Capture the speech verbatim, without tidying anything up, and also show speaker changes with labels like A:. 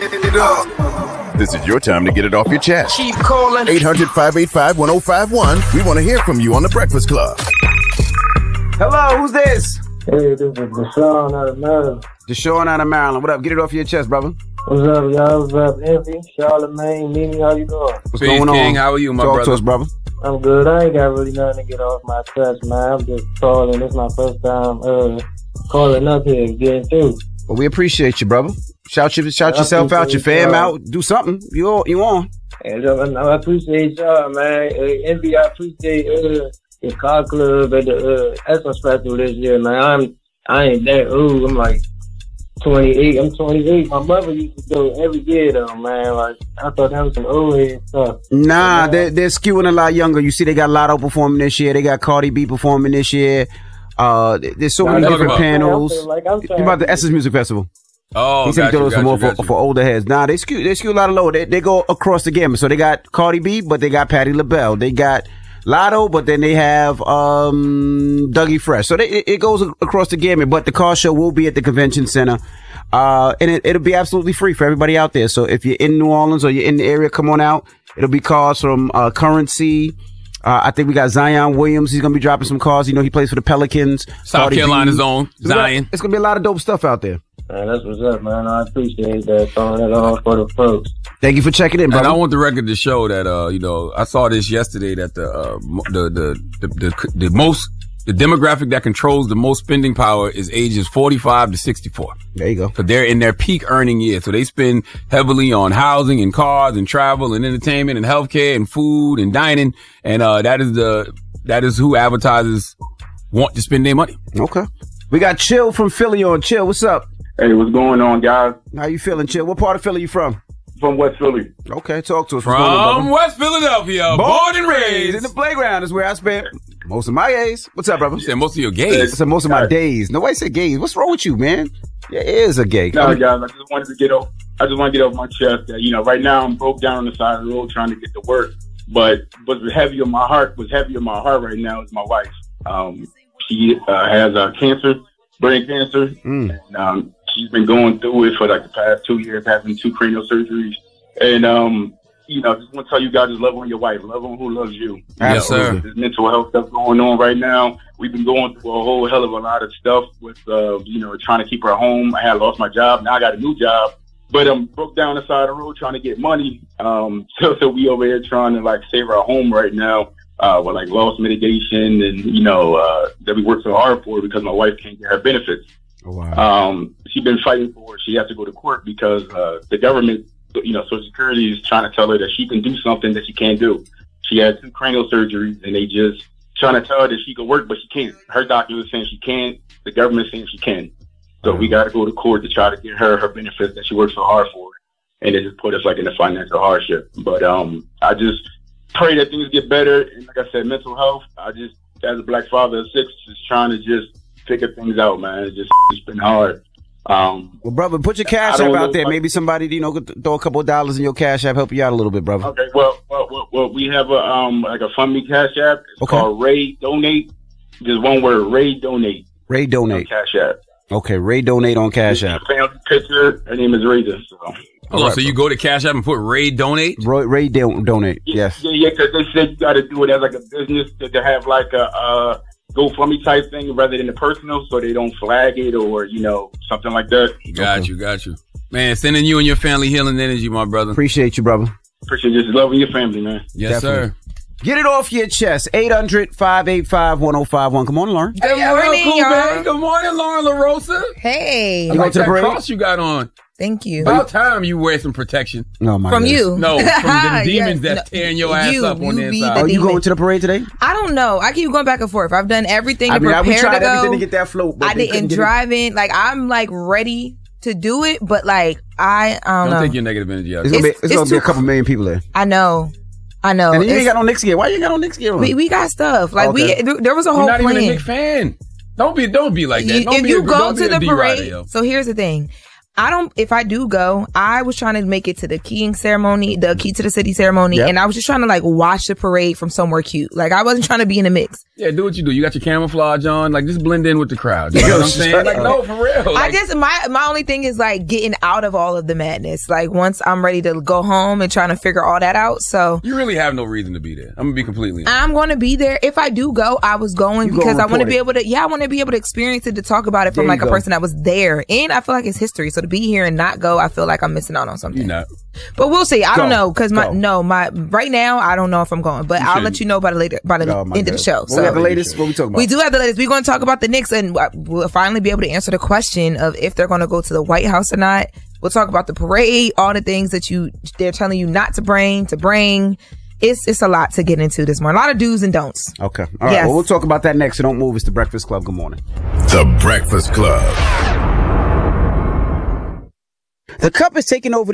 A: it up. This is your time to get it off your chest.
B: Keep calling.
A: eight hundred, five eight five, one oh five one. We want to hear from you on The Breakfast Club.
B: Hello, who's this?
C: Hey, this is Deshaun out of Maryland.
B: Deshaun out of Maryland. What up? Get it off your chest, brother.
C: What's up, y'all? What's up, Envy, Charlamagne, Mimi? How you doing?
B: What's
D: Peace,
B: going on?
D: King. How are you, my
B: Talk
D: brother?
B: to us, brother.
C: I'm good. I ain't got really nothing to get off my chest, man. I'm just calling. This is my first time uh, calling up here and getting through.
B: Well, we appreciate you, brother. Shout you, shout
C: I
B: yourself out, your
C: appreciate
B: fam
C: y'all.
B: out, do something. You you on?
C: And uh, I appreciate y'all, man. Uh, Envy, I appreciate uh, the car club and the uh, Essence Festival this year, man. I'm I ain't that old. I'm like twenty-eight. I'm twenty-eight. My mother used to go every year, though, man. Like I thought that was some old head stuff.
B: Nah,
C: Yeah.
B: they're, they're skewing a lot younger. You see, they got Lotto performing this year. They got Cardi B performing this year. Uh, there's so
C: Nah,
B: many
C: that's
B: different
D: about-
B: panels.
C: I feel like I'm
B: You
C: trying
B: about the
C: to-
B: Essence Music Festival?
D: Oh,
B: He said
D: got
B: those
D: you,
B: for
D: got
B: more
D: you, got
B: for,
D: you.
B: for older heads. Nah, they skew they skew a lot of low. They they go across the gamut. So they got Cardi B, but they got Patti LaBelle. They got Lotto, but then they have um Dougie Fresh. So they, it, it goes a- across the gamut. But the car show will be at the convention center, uh, and it, it'll be absolutely free for everybody out there. So if you're in New Orleans or you're in the area, come on out. It'll be cars from uh, Currency. Uh, I think we got Zion Williams. He's gonna be dropping some cars. You know, he plays for the Pelicans.
D: South
B: Cardi B.
D: Carolina's own
B: So we got-
D: Zion.
B: It's gonna be a lot of dope stuff out there.
C: Man, that's what's up, man. I appreciate that. Throwing it on for the folks.
B: Thank you for checking in,
D: And
B: brother.
D: I want the record to show that, uh, you know, I saw this yesterday that the, uh, mo- the, the, the, the, the most, the demographic that controls the most spending power is ages forty-five to sixty-four.
B: There you go.
D: Cause they're in their peak earning year. So they spend heavily on housing and cars and travel and entertainment and healthcare and food and dining. And, uh, that is the, that is who advertisers want to spend their money.
B: Okay. We got Chill from Philly on. Chill, what's up?
E: Hey, what's going on, guys?
B: How you feeling, Chill? What part of Philly you from?
E: From West Philly.
B: Okay, talk to us. What's going on,
D: From
B: brother?
D: West Philadelphia, born and raised.
B: in the playground is where I spent most of my days. What's up, brother?
D: You said most of your
B: I
D: gays.
B: said most of my
E: Right.
B: days. Nobody said gays. What's wrong with you, man? Your ears are gay.
E: No, guys, I just wanted to get off. I just want to get off my chest that, you know, right now I'm broke down on the side of the road trying to get to work. But what's heavy on my heart, what's heavy on my heart right now is my wife. Um, she uh, has uh, cancer, brain cancer,
B: Mm.
E: and um, she's been going through it for like the past two years, having two cranial surgeries. And, um, you know, just want to tell you guys, just love on your wife, love on who loves you.
D: Yes, sir.
E: There's mental health stuff going on right now. We've been going through a whole hell of a lot of stuff with, uh, you know, trying to keep her home. I had lost my job. Now I got a new job. But I'm broke down the side of the road trying to get money. Um, so, so we over here trying to, like, save our home right now uh, with, like, loss mitigation and, you know, uh, that we work so hard for because my wife can't get her benefits.
B: Oh, wow.
E: Um, she's been fighting for it. She has to go to court because uh, the government, you know, Social Security is trying to tell her that she can do something that she can't do. She had two cranial surgeries, and they just trying to tell her that she can work, but she can't. Her doctor is saying she can't. The government is saying she can. So we got to go to court to try to get her her benefits that she worked so hard for, and it just put us like in a financial hardship. But um, I just pray that things get better. And like I said, mental health. I just, as a black father of six, just trying to just figure things out, man. It's just it's been hard. Um,
B: Well, brother, put your cash
E: I
B: app
E: don't
B: out
E: know
B: there.
E: if I-
B: Maybe somebody, you know, could throw a couple of dollars in your cash app, help you out a little bit, brother.
E: okay, well, well, well, well, we have a um like a Fund Me Cash App. It's
B: Okay.
E: called Ray Donate. Just one word, Ray Donate.
B: Ray
E: on
B: Donate.
E: Cash App.
B: Okay, Ray Donate on Cash App.
E: Family picture. Her name is Rita. So.
D: Hold on, so you go to Cash App and put Ray Donate?
B: Ray, Ray Don- Donate. Yes.
E: Yeah, yeah, because they said you got to do it as like a business to, to have like a uh, GoFundMe type thing rather than a personal, so they don't flag it or you know something like that.
D: Got
B: Okay.
D: you, got you. Man, sending you and your family healing energy, my brother.
B: Appreciate you, brother.
E: Appreciate just loving your family, man.
D: Yes,
B: Definitely.
D: sir.
B: Get it off your chest. eight hundred, five eight five, one oh five one. Come on, Lauren.
F: Good morning,
D: cool,
F: y'all.
D: man. Good morning, Lauren LaRosa.
F: Hey,
B: You
D: I
B: go
D: like
B: to the
D: that
B: parade?
D: cross you got on.
F: thank you.
D: About time you wear some protection.
B: No, my
F: From
B: goodness.
F: you.
D: No, from them demons
F: Yes,
D: that's
F: no,
D: tearing your ass
F: you,
D: up on
F: you
D: the
F: be
D: inside.
B: Oh, you
F: demon.
B: going to the parade today?
F: I don't know. I keep going back and forth. I've done everything
B: I
F: to
B: mean, I, we
F: prepare
B: tried
F: to go.
B: everything to get that float, but
F: I
B: they couldn't
F: didn't
B: get it.
F: drive in. Like I'm like ready to do it, but like I, I don't,
D: Don't
F: know.
D: take your negative energy out.
B: It's gonna be,
F: It's-
B: it's
F: it's
B: gonna be a
F: too-
B: couple million people there.
F: I know, I know.
B: And you ain't
F: It's-
B: got no Knicks gear. Why you ain't got no Knicks gear on?
F: we we got stuff. Like
B: Okay.
F: we there, there was a
D: You're
F: whole
D: not
F: plan.
D: even a Knicks fan. Don't be, don't be like that.
F: You-
D: Don't
F: if
D: be
F: you
D: a,
F: go
D: don't
F: to
D: be a
F: the
D: D-rider,
F: parade,
D: yo.
F: so here's the thing. I don't, if I do go, I was trying to make it to the keying ceremony, the key to the city ceremony,
B: Yep.
F: and I was just trying to like watch the parade from somewhere cute. Like I wasn't trying to be in the mix.
D: Yeah, do what you do. You got your camouflage on. Like, just blend in with the crowd. You know what I'm saying? Like, no, for real.
F: I
D: Like,
F: just, my, my only thing is like getting out of all of the madness. Like once I'm ready to go home and trying to figure all that out. So
D: you really have no reason to be there. I'm going to be completely honest.
F: I'm going to be there. If I do go, I was going
B: You
F: because
B: gonna
F: I want to
B: report
F: be
B: it.
F: able to, yeah, I want to be able to experience it, to talk about it from
B: There
F: like
B: you
F: a
B: go.
F: person that was there. And I feel like it's history. So to be here and not go, I feel like I'm missing out on something.
D: You're not.
F: But we'll see. I
B: Go.
F: don't know because my
B: Go.
F: no my right now I don't know if I'm going, but
D: You
F: I'll
D: shouldn't.
F: let you know by the later by the
B: Oh, my
F: end of the
B: God.
F: show.
B: What
F: So
B: we have the latest? What we talking about?
F: we do have the latest. We're going to talk about the Knicks, and we'll finally be able to answer the question of if they're going to go to the White House or not. We'll talk about the parade, all the things that you they're telling you not to bring, to bring. It's it's a lot to get into this morning. A lot of do's and don'ts.
B: Okay. All right.
F: Yes.
B: Well, we'll talk about that next. So don't move. It's the Breakfast Club. Good morning.
A: The Breakfast Club.
B: The Cup is taking over